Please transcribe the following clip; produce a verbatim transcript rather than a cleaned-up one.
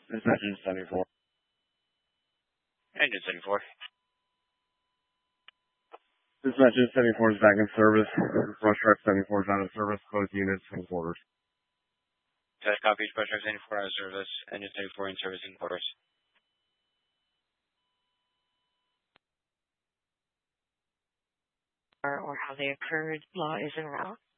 This is Engine seventy-four. Engine seventy-four. This is Engine seventy-four is back in service. Brush Truck seventy-four is out of service. Closed units and quarters. Test copies, Brush Truck seventy-four out of service. Engine seventy-four in service in quarters. Or how they occurred, law is en route.